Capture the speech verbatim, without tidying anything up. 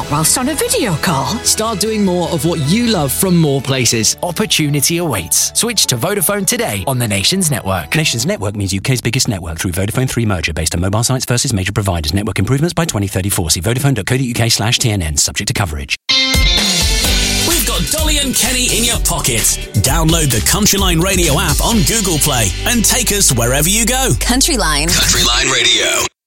What, whilst on a video call? Start doing more of what you love from more places. Opportunity awaits. Switch to Vodafone today on the Nations Network. Nations Network means U K's biggest network through Vodafone three merger based on mobile sites versus major providers. Network improvements by twenty thirty-four. See vodafone.co.uk slash TNN. Subject to coverage. We've got Dolly and Kenny in your pocket. Download the Countryline Radio app on Google Play and take us wherever you go. Countryline. Countryline Radio.